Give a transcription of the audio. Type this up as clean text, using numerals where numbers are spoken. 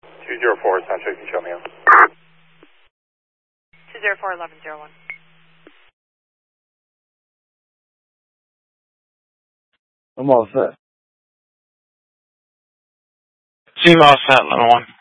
204, sound check, you show me in. 204, 1101. I'm all set. Seem all set, 11-1.